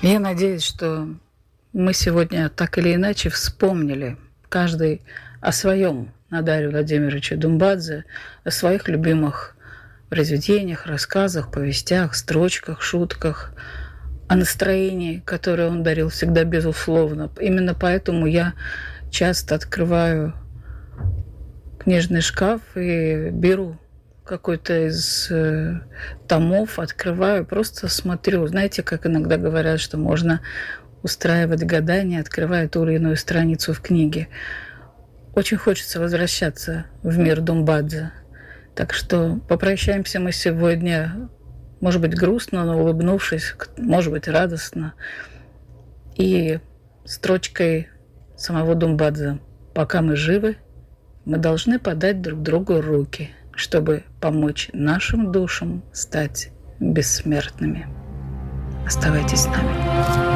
Я надеюсь, что мы сегодня так или иначе вспомнили каждый о своем Надаре Владимировиче Думбадзе, о своих любимых произведениях, рассказах, повестях, строчках, шутках, о настроении, которое он дарил всегда безусловно. Именно поэтому я часто открываю книжный шкаф и беру какой-то из томов, открываю, просто смотрю. Знаете, как иногда говорят, что можно устраивать гадания, открывая ту или иную страницу в книге. Очень хочется возвращаться в мир Думбадзе. Так что попрощаемся мы сегодня, может быть, грустно, но улыбнувшись, может быть, радостно. И строчкой самого Думбадзе: «Пока мы живы, мы должны подать друг другу руки, чтобы помочь нашим душам стать бессмертными». Оставайтесь с нами.